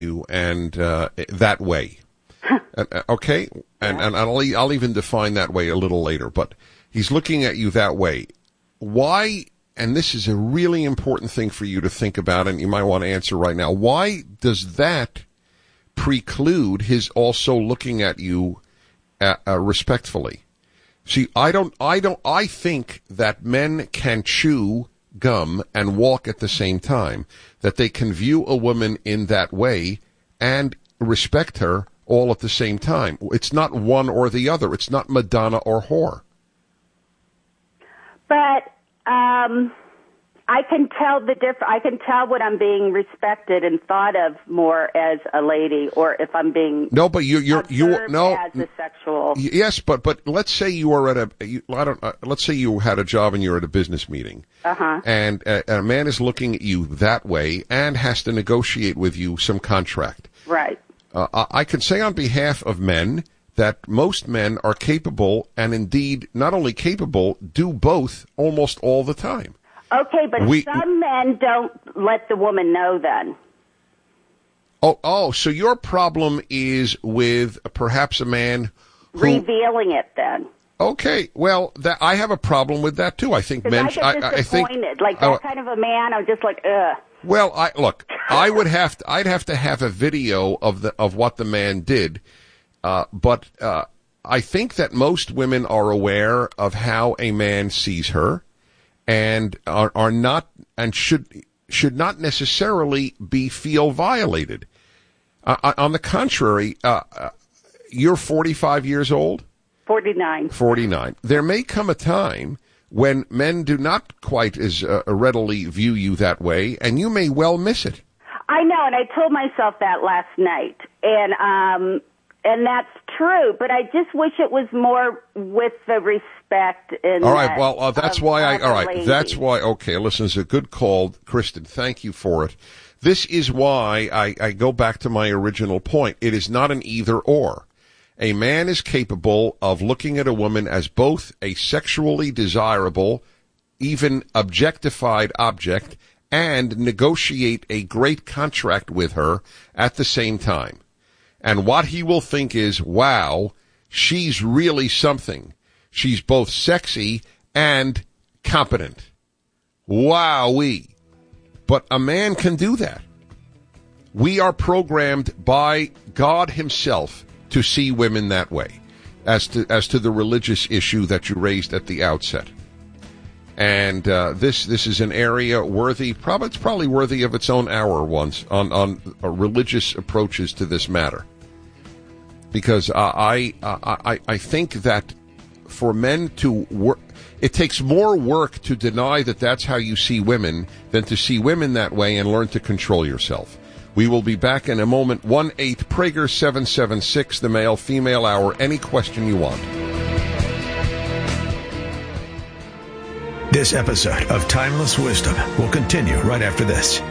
you and that way. Okay? And I'll even define that way a little later. But he's looking at you that way. Why, and this is a really important thing for you to think about, and you might want to answer right now, why does that preclude his also looking at you respectfully? See, I think that men can chew gum and walk at the same time, that they can view a woman in that way and respect her all at the same time. It's not one or the other. It's not Madonna or whore. But I can tell I can tell when I'm being respected and thought of more as a lady, or if I'm being you're no as a sexual. Yes, but let's say you are at let's say you had a job and you're at a business meeting, and a man is looking at you that way and has to negotiate with you some contract. Right. I can say on behalf of men that most men are capable, and indeed not only capable, do both almost all the time. Okay, but some men don't let the woman know then. So your problem is with perhaps a man who... revealing it then. Okay, well, I have a problem with that too. I think men... I get disappointed. Like that kind of a man, I'm just like, ugh. Well, I'd have to have a video of what the man did, but I think that most women are aware of how a man sees her, and are not and should not necessarily feel violated. On the contrary, you're 45 years old? 49. 49. There may come a time when men do not quite as readily view you that way, and you may well miss it. I know, and I told myself that last night, and that's true, but I just wish it was more with the respect. All right, well, that's why okay, listen, it's a good call, Kristen, thank you for it. This is why I go back to my original point. It is not an either or. A man is capable of looking at a woman as both a sexually desirable, even objectified object, and negotiate a great contract with her at the same time. And what he will think is, wow, she's really something. She's both sexy and competent. Wowee. But a man can do that. We are programmed by God himself to see women that way, as to the religious issue that you raised at the outset. And this is an area worthy, it's probably worthy of its own hour once on religious approaches to this matter. Because I think that for men to work, it takes more work to deny that that's how you see women than to see women that way and learn to control yourself. We will be back in a moment. 1-8-PRAGER-776, the male-female hour. Any question you want. This episode of Timeless Wisdom will continue right after this.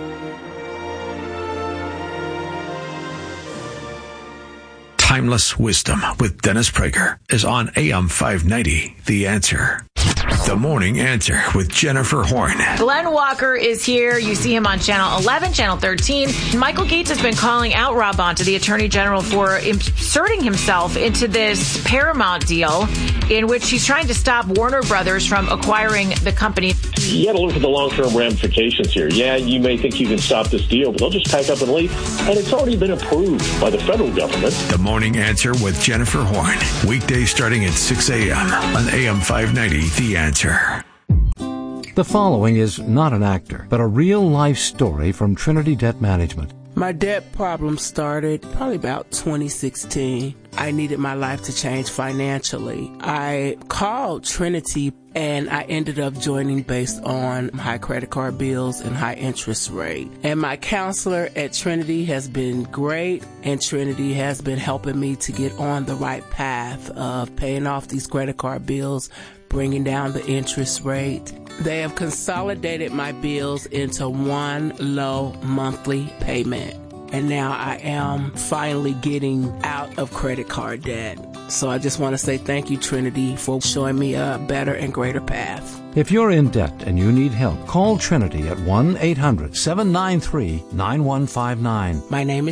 Timeless Wisdom with Dennis Prager is on AM 590, The Answer. The Morning Answer with Jennifer Horn. Glenn Walker is here. You see him on Channel 11, Channel 13. Michael Gates has been calling out Rob Bonta, the Attorney General, for inserting himself into this Paramount deal in which he's trying to stop Warner Brothers from acquiring the company. You got to look for the long-term ramifications here. Yeah, you may think you can stop this deal, but they'll just pack up and leave. And it's already been approved by the federal government. The Morning Answer with Jennifer Horn. Weekdays starting at 6 a.m. on AM 590, The Answer. The following is not an actor, but a real-life story from Trinity Debt Management. My debt problem started probably about 2016. I needed my life to change financially. I called Trinity and I ended up joining based on high credit card bills and high interest rate. And my counselor at Trinity has been great, and Trinity has been helping me to get on the right path of paying off these credit card bills, bringing down the interest rate. They have consolidated my bills into one low monthly payment. and now I am finally getting out of credit card debt. So I just want to say thank you, Trinity, for showing me a better and greater path. If you're in debt and you need help, call Trinity at 1-800-793-9159. My name is